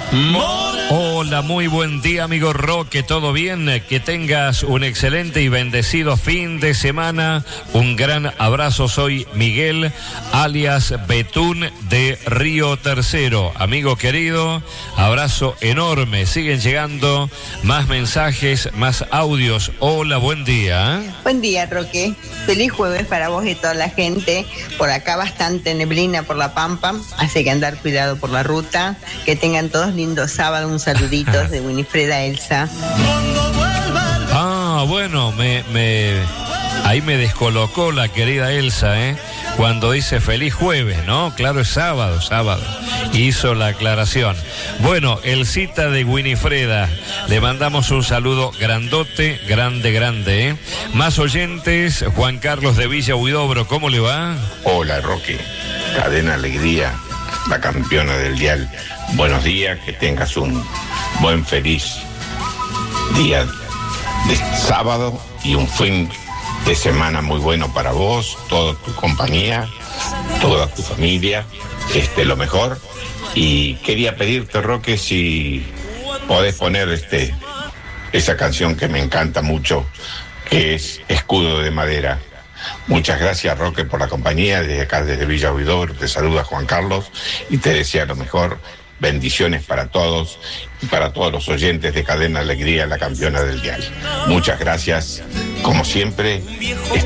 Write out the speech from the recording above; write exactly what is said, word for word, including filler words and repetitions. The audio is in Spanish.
Hola, muy buen día, amigo Roque, ¿todo bien? Que tengas un excelente y bendecido fin de semana. Un gran abrazo, soy Miguel, alias Betún de Río Tercero. Amigo querido, abrazo enorme. Siguen llegando más mensajes, más audios. Hola, buen día. Buen día, Roque. Feliz jueves para vos y toda la gente. Por acá bastante neblina por la Pampa, así que andar cuidado por la ruta. Que tengan todos lindo sábado. Un saludito de Winifreda Elsa. Ah, bueno, me, me ahí me descolocó la querida Elsa, ¿eh? Cuando dice feliz jueves, ¿no? Claro, es sábado, sábado. Hizo la aclaración. Bueno, Elsita de Winifreda, le mandamos un saludo grandote, grande, grande, ¿eh? Más oyentes, Juan Carlos de Villa Huidobro, ¿cómo le va? Hola, Roque. Cadena Alegría, la campeona del dial. Buenos días, que tengas un buen, feliz día de sábado y un fin de semana muy bueno para vos, toda tu compañía, toda tu familia, este, lo mejor. Y quería pedirte, Roque, si podés poner este, esa canción que me encanta mucho, que es Escudo de Madera. Muchas gracias, Roque, por la compañía. Desde acá, desde Villa Huidobro, te saluda Juan Carlos y te desea lo mejor. Bendiciones para todos y para todos los oyentes de Cadena Alegría, la campeona del dial. Muchas gracias, como siempre.